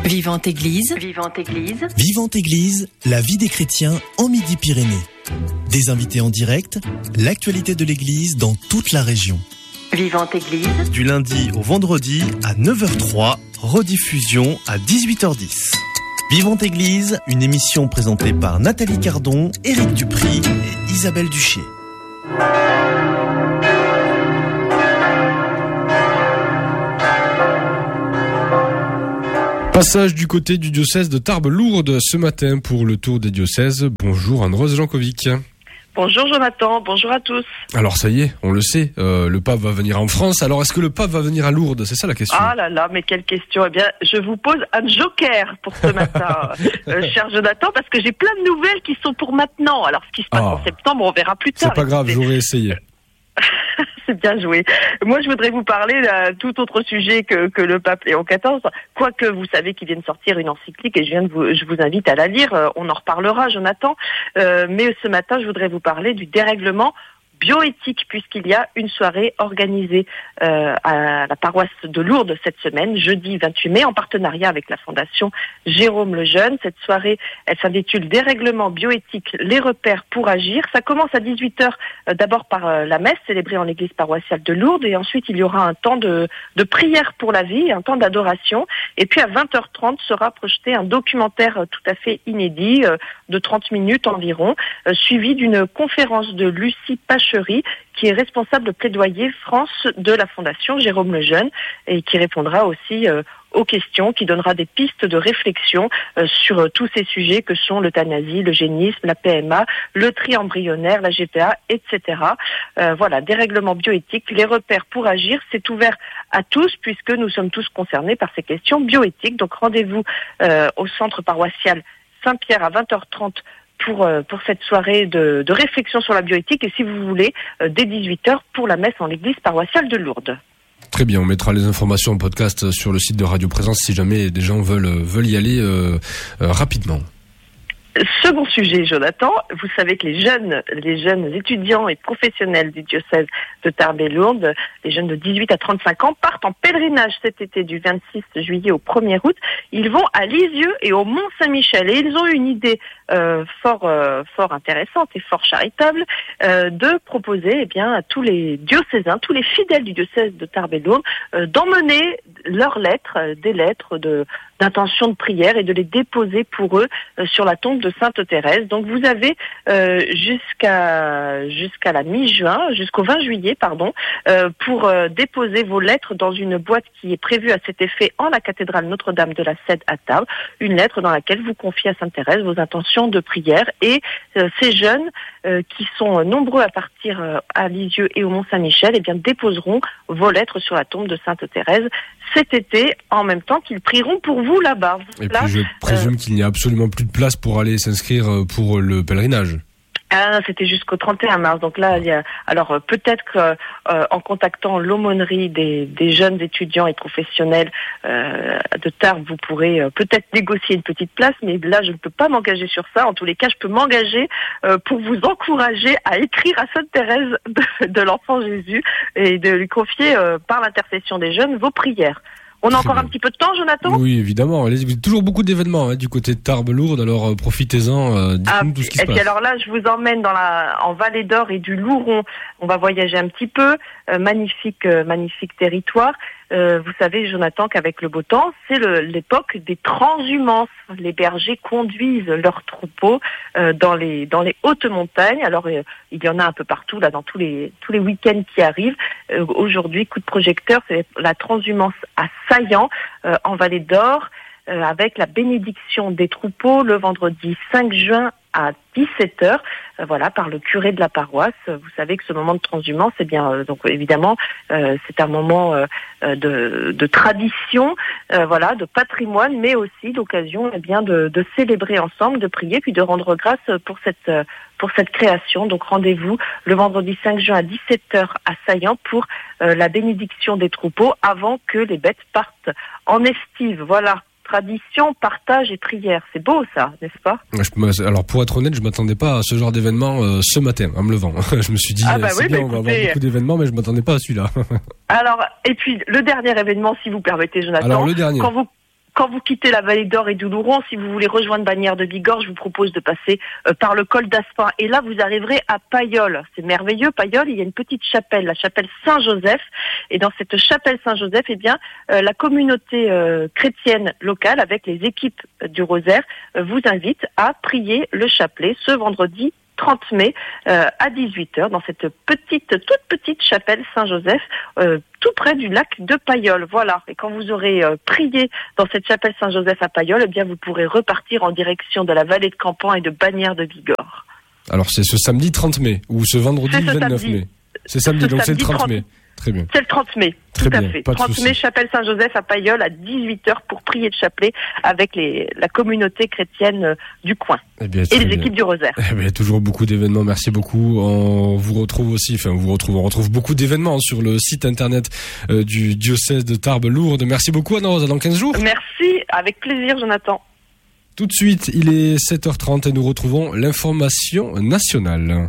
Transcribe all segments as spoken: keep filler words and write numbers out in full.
Vivante Église. Vivante Église. Vivante Église, la vie des chrétiens en Midi-Pyrénées. Des invités en direct, l'actualité de l'Église dans toute la région. Vivante Église. Du lundi au vendredi à neuf heures trois, rediffusion à dix-huit heures dix. Vivante Église, une émission présentée par Nathalie Cardon, Éric Dupry et Isabelle Duchier. Passage du côté du diocèse de Tarbes-Lourdes ce matin pour le tour des diocèses. Bonjour Anne-Rose Jankovic. Bonjour Jonathan, bonjour à tous. Alors ça y est, on le sait, euh, le pape va venir en France. Alors est-ce que le pape va venir à Lourdes? C'est ça la question. Ah là là, mais quelle question. Eh bien, je vous pose un joker pour ce matin, euh, cher Jonathan, parce que j'ai plein de nouvelles qui sont pour maintenant. Alors ce qui se passe Ah. en septembre, on verra plus tard. C'est pas grave, j'aurais essayé. C'est bien joué. Moi, je voudrais vous parler d'un tout autre sujet que, que le pape Léon quatorze. Quoique, vous savez qu'il vient de sortir une encyclique et je, viens de vous, je vous invite à la lire. Euh, on en reparlera, Jonathan. Euh, mais ce matin, je voudrais vous parler du dérèglement bioéthique, puisqu'il y a une soirée organisée euh, à la paroisse de Lourdes cette semaine, jeudi vingt-huit mai, en partenariat avec la Fondation Jérôme Lejeune. Cette soirée, elle s'intitule Dérèglement bioéthique, les repères pour agir. Ça commence à dix-huit heures, euh, d'abord par euh, la messe célébrée en l'église paroissiale de Lourdes, et ensuite il y aura un temps de, de prière pour la vie, un temps d'adoration, et puis à vingt heures trente sera projeté un documentaire euh, tout à fait inédit, euh, de trente minutes environ, euh, suivi d'une conférence de Lucie Pache, qui est responsable de plaidoyer France de la Fondation Jérôme Lejeune et qui répondra aussi euh, aux questions, qui donnera des pistes de réflexion euh, sur euh, tous ces sujets que sont l'euthanasie, l'eugénisme, la P M A, le tri embryonnaire, la G P A, et cetera. Euh, voilà, dérèglement bioéthique, les repères pour agir, c'est ouvert à tous puisque nous sommes tous concernés par ces questions bioéthiques. Donc rendez-vous euh, au centre paroissial Saint-Pierre à vingt heures trente pour euh, pour cette soirée de, de réflexion sur la bioéthique et si vous voulez, euh, dès dix-huit heures pour la messe en l'église paroissiale de Lourdes. Très bien, on mettra les informations en podcast sur le site de Radio Présence si jamais des gens veulent veulent y aller euh, euh, rapidement. Second sujet, Jonathan, vous savez que les jeunes, les jeunes étudiants et professionnels du diocèse de Tarbes-Lourdes, les jeunes de dix-huit à trente-cinq ans, partent en pèlerinage cet été du vingt-six juillet au premier août. Ils vont à Lisieux et au Mont-Saint-Michel et ils ont une idée euh, fort, euh, fort intéressante et fort charitable euh, de proposer, eh bien, à tous les diocésains, tous les fidèles du diocèse de Tarbes-Lourdes, euh, d'emmener leurs lettres, euh, des lettres de d'intention de prière et de les déposer pour eux euh, sur la tombe de Sainte Thérèse. Donc vous avez euh, jusqu'à jusqu'à la mi-juin, jusqu'au vingt juillet, pardon, euh, pour euh, déposer vos lettres dans une boîte qui est prévue à cet effet en la cathédrale Notre-Dame de la Cède à Tarbes, une lettre dans laquelle vous confiez à Sainte Thérèse vos intentions de prière. Et euh, ces jeunes euh, qui sont nombreux à partir euh, à Lisieux et au Mont-Saint-Michel, eh bien déposeront vos lettres sur la tombe de Sainte Thérèse cet été, en même temps qu'ils prieront pour vous là-bas. Et là, puis je présume euh, qu'il n'y a absolument plus de place pour aller s'inscrire pour le pèlerinage. Ah, c'était jusqu'au trente et un mars. Donc là, il y a, alors euh, peut-être qu'en euh, contactant l'aumônerie des, des jeunes étudiants et professionnels euh, de Tarbes, vous pourrez euh, peut-être négocier une petite place. Mais là, je ne peux pas m'engager sur ça. En tous les cas, je peux m'engager euh, pour vous encourager à écrire à Sainte Thérèse de, de l'Enfant Jésus et de lui confier euh, par l'intercession des jeunes vos prières. On a encore un petit peu de temps, Jonathan ? Oui, évidemment. Il y a toujours beaucoup d'événements hein, du côté de Tarbes-Lourdes, alors euh, profitez-en, euh, dites-nous ah, tout ce qui se passe. Et puis alors là, je vous emmène dans la, en Vallée d'Or et du Louron. On va voyager un petit peu. Euh, magnifique, euh, magnifique territoire. Euh, vous savez, Jonathan, qu'avec le beau temps, c'est le, l'époque des transhumances. Les bergers conduisent leurs troupeaux euh, dans les dans les hautes montagnes. Alors, euh, il y en a un peu partout, là, dans tous les tous les week-ends qui arrivent. Euh, aujourd'hui, coup de projecteur, c'est la transhumance à Saillant, euh, en Vallée d'Or, euh, avec la bénédiction des troupeaux le vendredi cinq juin à dix-sept heures, euh, voilà, par le curé de la paroisse. Vous savez que ce moment de transhumance, eh bien, euh, donc évidemment, euh, c'est un moment euh, de, de tradition, euh, voilà, de patrimoine, mais aussi l'occasion, eh bien, de, de célébrer ensemble, de prier, puis de rendre grâce pour cette pour cette création. Donc rendez-vous le vendredi cinq juin à dix-sept heures à Saillant pour euh, la bénédiction des troupeaux avant que les bêtes partent en estive. Voilà. Tradition, partage et prière. C'est beau ça, n'est-ce pas ? Alors pour être honnête, je m'attendais pas à ce genre d'événement euh, ce matin, en me levant. Je me suis dit, ah bah c'est oui, bien, bah on va écoutez... avoir beaucoup d'événements, mais je m'attendais pas à celui-là. Alors, et puis le dernier événement, si vous permettez, Jonathan. Alors le dernier. Quand vous quand vous quittez la vallée d'Or et d'Oulouron, si vous voulez rejoindre Bagnères de Bigorre, je vous propose de passer euh, par le col d'Aspin. Et là, vous arriverez à Payolle. C'est merveilleux, Payolle. Il y a une petite chapelle, la chapelle Saint-Joseph. Et dans cette chapelle Saint-Joseph, eh bien, euh, la communauté euh, chrétienne locale, avec les équipes du Rosaire, euh, vous invite à prier le chapelet ce vendredi trente mai euh, à dix-huit heures dans cette petite, toute petite chapelle Saint-Joseph, euh, tout près du lac de Payolle. Voilà. Et quand vous aurez euh, prié dans cette chapelle Saint-Joseph à Payolle, eh bien vous pourrez repartir en direction de la vallée de Campan et de Bagnères de Bigorre. Alors c'est ce samedi trente mai ou ce vendredi ce vingt-neuf samedi. mai. C'est samedi, Ce donc c'est le samedi trente trente mai. Très bien. C'est le trente mai, Très tout à bien, fait. pas de trente souci. mai, chapelle Saint-Joseph à Payolle à dix-huit heures pour prier le chapelet avec les, la communauté chrétienne euh, du coin Eh bien, et très les bien. équipes du Rosaire. Eh bien, toujours beaucoup d'événements. Merci beaucoup. On vous retrouve aussi, enfin, on vous retrouve, on retrouve beaucoup d'événements sur le site internet euh, du diocèse de Tarbes-Lourdes. Merci beaucoup, Anna-Rose. À dans quinze jours. Merci, avec plaisir, Jonathan. Tout de suite, il est sept heures trente et nous retrouvons l'information nationale.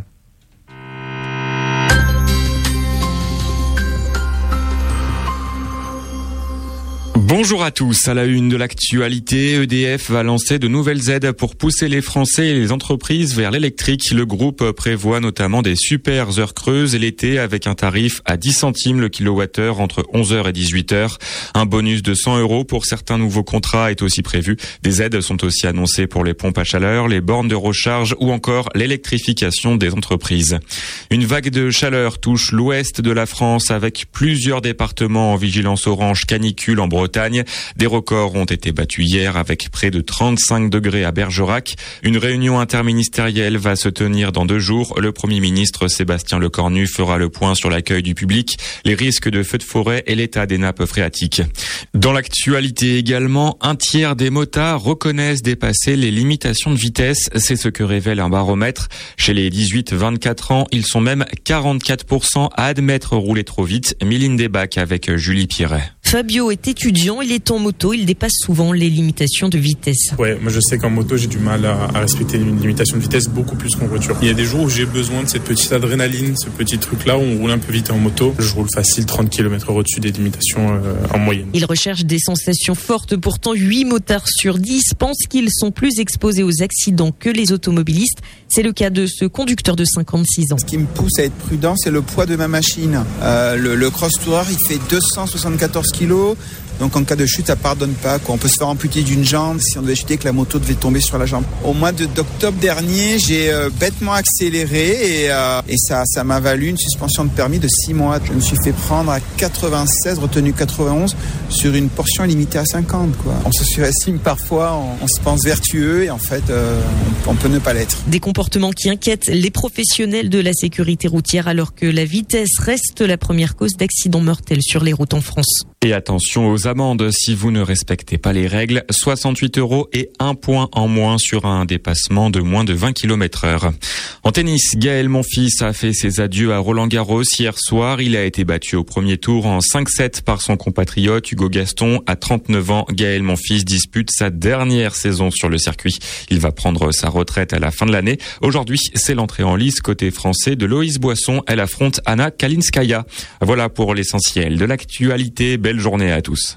Bonjour à tous. À la une de l'actualité, E D F va lancer de nouvelles aides pour pousser les Français et les entreprises vers l'électrique. Le groupe prévoit notamment des super heures creuses l'été avec un tarif à dix centimes le kilowattheure entre onze heures et dix-huit heures. Un bonus de cent euros pour certains nouveaux contrats est aussi prévu. Des aides sont aussi annoncées pour les pompes à chaleur, les bornes de recharge ou encore l'électrification des entreprises. Une vague de chaleur touche l'ouest de la France avec plusieurs départements en vigilance orange canicule en Bretagne. Des records ont été battus hier avec près de trente-cinq degrés à Bergerac. Une réunion interministérielle va se tenir dans deux jours. Le Premier ministre Sébastien Lecornu fera le point sur l'accueil du public, les risques de feux de forêt et l'état des nappes phréatiques. Dans l'actualité également, un tiers des motards reconnaissent dépasser les limitations de vitesse. C'est ce que révèle un baromètre. Chez les dix-huit à vingt-quatre ans, ils sont même quarante-quatre pour cent à admettre rouler trop vite. Méline Desbacs avec Julie Piret. Fabio est étudiant, il est en moto, il dépasse souvent les limitations de vitesse. Ouais, moi je sais qu'en moto j'ai du mal à, à respecter une limitation de vitesse beaucoup plus qu'en voiture. Il y a des jours où j'ai besoin de cette petite adrénaline, ce petit truc là où on roule un peu vite en moto. Je roule facile trente kilomètres heure au-dessus des limitations euh, en moyenne. Il recherche des sensations fortes, pourtant huit motards sur dix pensent qu'ils sont plus exposés aux accidents que les automobilistes. C'est le cas de ce conducteur de cinquante-six ans. Ce qui me pousse à être prudent, c'est le poids de ma machine. Euh, le, le Cross Tourer, il fait deux cent soixante-quatorze kilos. Donc en cas de chute, ça pardonne pas, quoi. On peut se faire amputer d'une jambe si on devait chuter que la moto devait tomber sur la jambe. Au mois de, d'octobre dernier, j'ai euh, bêtement accéléré et, euh, et ça, ça m'a valu une suspension de permis de six mois. Je me suis fait prendre à quatre-vingt-seize, retenu quatre-vingt-onze sur une portion limitée à cinquante, quoi. On se surestime parfois, on, on se pense vertueux et en fait, euh, on, on peut ne pas l'être. Des comportements qui inquiètent les professionnels de la sécurité routière alors que la vitesse reste la première cause d'accidents mortels sur les routes en France. Et attention aux amendes si vous ne respectez pas les règles. soixante-huit euros et un point en moins sur un dépassement de moins de vingt kilomètres heure. En tennis, Gaël Monfils a fait ses adieux à Roland-Garros hier soir. Il a été battu au premier tour en cinq sept par son compatriote Hugo Gaston. À trente-neuf ans, Gaël Monfils dispute sa dernière saison sur le circuit. Il va prendre sa retraite à la fin de l'année. Aujourd'hui, c'est l'entrée en lice côté français de Loïs Boisson. Elle affronte Anna Kalinskaya. Voilà pour l'essentiel de l'actualité. Belle journée à tous.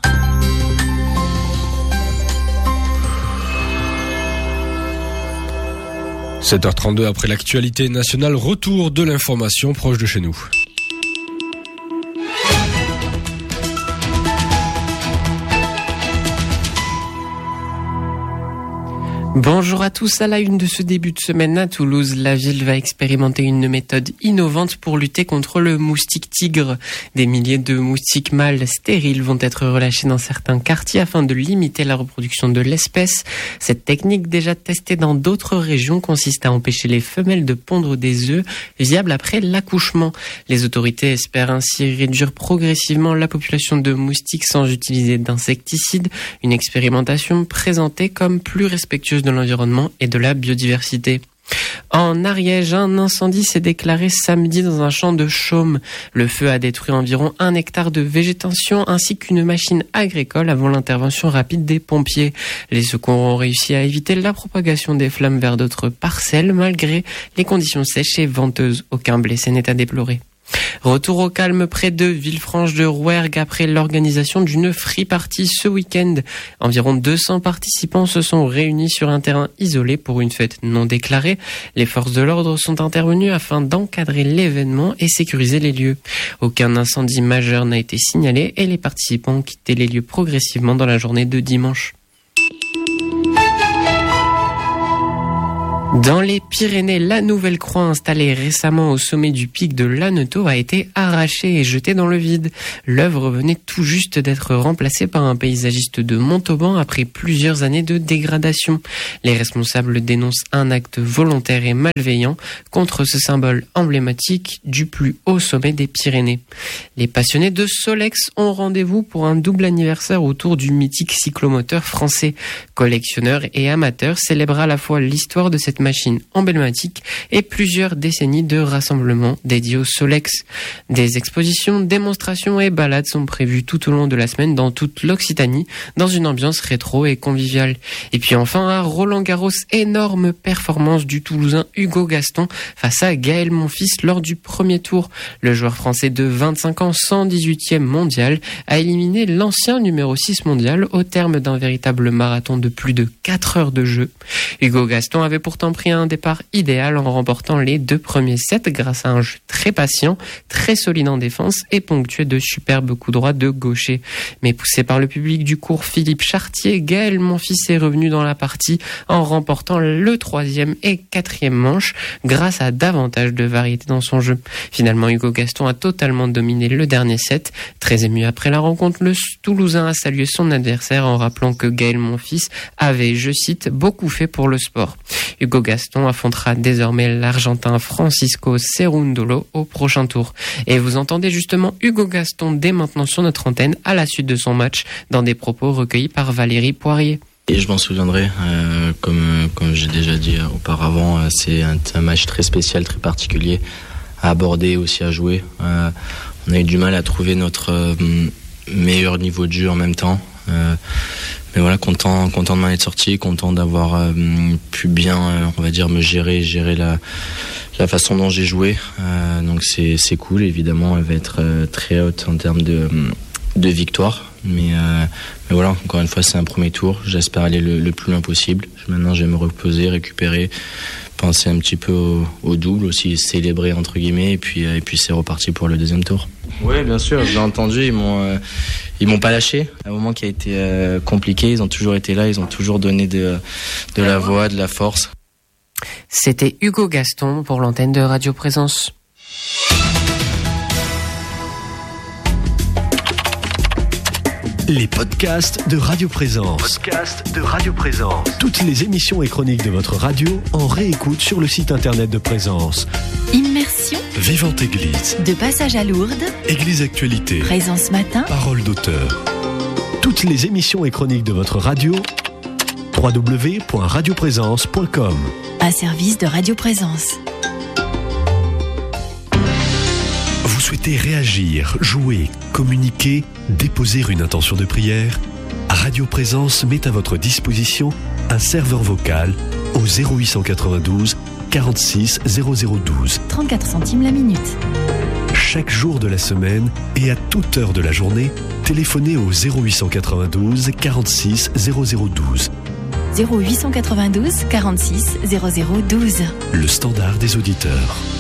sept heures trente-deux après l'actualité nationale, retour de l'information proche de chez nous. Bonjour à tous, à la une de ce début de semaine à Toulouse, la ville va expérimenter une méthode innovante pour lutter contre le moustique tigre. Des milliers de moustiques mâles stériles vont être relâchés dans certains quartiers afin de limiter la reproduction de l'espèce. Cette technique, déjà testée dans d'autres régions, consiste à empêcher les femelles de pondre des œufs viables après l'accouchement. Les autorités espèrent ainsi réduire progressivement la population de moustiques sans utiliser d'insecticides, une expérimentation présentée comme plus respectueuse de l'environnement et de la biodiversité. En Ariège, un incendie s'est déclaré samedi dans un champ de chaume. Le feu a détruit environ un hectare de végétation ainsi qu'une machine agricole avant l'intervention rapide des pompiers. Les secours ont réussi à éviter la propagation des flammes vers d'autres parcelles malgré les conditions sèches et venteuses. Aucun blessé n'est à déplorer. Retour au calme près de Villefranche-de-Rouergue après l'organisation d'une free party ce week-end. Environ deux cents participants se sont réunis sur un terrain isolé pour une fête non déclarée. Les forces de l'ordre sont intervenues afin d'encadrer l'événement et sécuriser les lieux. Aucun incendie majeur n'a été signalé et les participants ont quitté les lieux progressivement dans la journée de dimanche. Dans les Pyrénées, la nouvelle croix installée récemment au sommet du pic de Lanneteau a été arrachée et jetée dans le vide. L'œuvre venait tout juste d'être remplacée par un paysagiste de Montauban après plusieurs années de dégradation. Les responsables dénoncent un acte volontaire et malveillant contre ce symbole emblématique du plus haut sommet des Pyrénées. Les passionnés de Solex ont rendez-vous pour un double anniversaire autour du mythique cyclomoteur français. Collectionneurs et amateurs célèbrent à la fois l'histoire de cette machine emblématique et plusieurs décennies de rassemblements dédiés au Solex. Des expositions, démonstrations et balades sont prévues tout au long de la semaine dans toute l'Occitanie, dans une ambiance rétro et conviviale. Et puis enfin, à Roland-Garros, énorme performance du Toulousain Hugo Gaston face à Gaël Monfils lors du premier tour. Le joueur français de vingt-cinq ans, cent dix-huitième mondial, a éliminé l'ancien numéro six mondial au terme d'un véritable marathon de plus de quatre heures de jeu. Hugo Gaston avait pourtant pris un départ idéal en remportant les deux premiers sets grâce à un jeu très patient, très solide en défense et ponctué de superbes coups droits de gaucher. Mais poussé par le public du cours Philippe Chartier, Gaël Monfils est revenu dans la partie en remportant le troisième et quatrième manche grâce à davantage de variété dans son jeu. Finalement, Hugo Gaston a totalement dominé le dernier set. Très ému après la rencontre, le Toulousain a salué son adversaire en rappelant que Gaël Monfils avait, je cite, beaucoup fait pour le sport. Hugo Gaston affrontera désormais l'Argentin Francisco Cerundolo au prochain tour. Et vous entendez justement Hugo Gaston dès maintenant sur notre antenne à la suite de son match dans des propos recueillis par Valérie Poirier. Et je m'en souviendrai, euh, comme, comme j'ai déjà dit auparavant, euh, c'est un, un match très spécial, très particulier à aborder, aussi à jouer. Euh, on a eu du mal à trouver notre euh, meilleur niveau de jeu en même temps. Euh, mais voilà, content, content de m'en être sorti, content d'avoir euh, pu bien, euh, on va dire, me gérer, gérer la, la façon dont j'ai joué. Euh, donc c'est, c'est cool, évidemment, elle va être euh, très haute en termes de, de victoire. Mais, euh, mais voilà, encore une fois, c'est un premier tour. J'espère aller le, le plus loin possible. Maintenant, je vais me reposer, récupérer, penser un petit peu au, au double, aussi célébrer entre guillemets, et puis, et puis c'est reparti pour le deuxième tour. Oui, bien sûr, j'ai entendu, ils m'ont, euh, ils m'ont pas lâché. Un moment qui a été euh, compliqué, ils ont toujours été là, ils ont toujours donné de, de la voix, de la force. C'était Hugo Gaston pour l'antenne de Radio Présence. Les podcasts de Radio Présence. Podcast de Radio Présence. Toutes les émissions et chroniques de votre radio en réécoute sur le site internet de Présence. Immersion. Vivante Église. De passage à Lourdes. Église Actualité. Présence Matin. Parole d'auteur. Toutes les émissions et chroniques de votre radio. w w w point radio présence point com. Un service de Radio Présence. Vous souhaitez réagir, jouer, communiquer, déposer une intention de prière? Radio Présence met à votre disposition un serveur vocal au zéro huit cent quatre-vingt-douze quarante-six zéro zéro douze. trente-quatre centimes la minute. Chaque jour de la semaine et à toute heure de la journée, téléphonez au zéro huit cent quatre-vingt-douze quarante-six zéro zéro douze. zéro huit cent quatre-vingt-douze quarante-six zéro zéro douze. Le standard des auditeurs.